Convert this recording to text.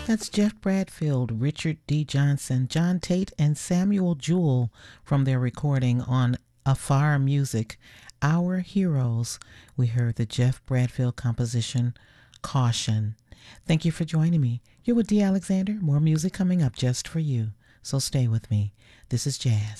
That's Jeff Bradfield, Richard D. Johnson, John Tate, and Samuel Jewell from their recording on Afar Music, Our Heroes. We heard the Jeff Bradfield composition, Caution. Thank you for joining me. You're with Dee Alexander. More music coming up just for you. So stay with me. This is Jazz.